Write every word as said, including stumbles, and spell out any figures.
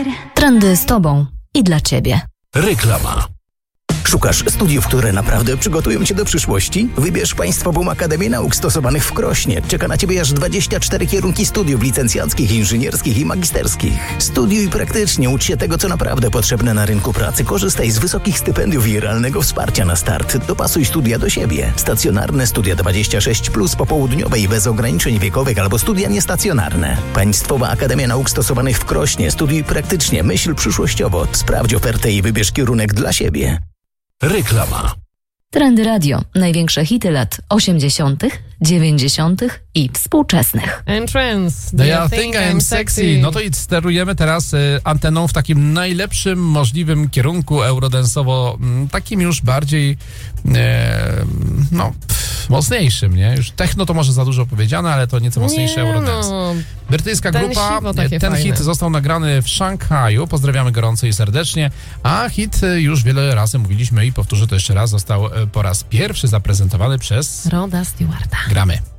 Trendy z tobą i dla ciebie. Reklama. Szukasz studiów, które naprawdę przygotują cię do przyszłości? Wybierz Państwową Akademię Nauk Stosowanych w Krośnie. Czeka na ciebie aż dwadzieścia cztery kierunki studiów licencjackich, inżynierskich i magisterskich. Studiuj praktycznie, ucz się tego, co naprawdę potrzebne na rynku pracy. Korzystaj z wysokich stypendiów i realnego wsparcia na start. Dopasuj studia do siebie. Stacjonarne studia dwadzieścia sześć plus, popołudniowe i bez ograniczeń wiekowych albo studia niestacjonarne. Państwowa Akademia Nauk Stosowanych w Krośnie. Studiuj praktycznie, myśl przyszłościowo. Sprawdź ofertę i wybierz kierunek dla siebie. Reklama. Trendy Radio. Największe hity lat osiemdziesiątych, dziewięćdziesiątych i współczesnych. Entrance. Do you think I'm sexy? No to i sterujemy teraz y, anteną w takim najlepszym możliwym kierunku eurodensowo, m, takim już bardziej e, no pff, mocniejszym, nie? Już techno to może za dużo powiedziane, ale to nieco mocniejszy Nie, eurodance. no. Brytyjska Ten grupa, siwo takie ten fajne. hit został nagrany w Szanghaju, pozdrawiamy gorąco i serdecznie, a hit y, już wiele razy mówiliśmy i powtórzę to jeszcze raz, został y, po raz pierwszy zaprezentowany przez Roda Stewarta. Gramy.